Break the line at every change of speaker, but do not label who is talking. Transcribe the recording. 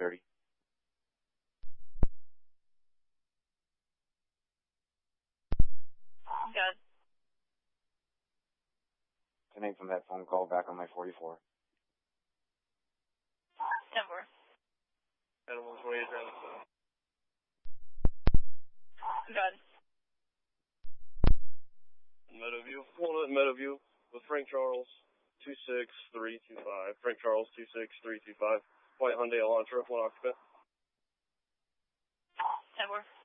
30.
Good.
10-8 from that phone call back on my 44.
10-4.
Animal 28 around.
Good.
Meadowview. Walnut Meadowview with Frank Charles 26325. Frank Charles 26325. White Hyundai Elantra, 1 occupant.
10-4.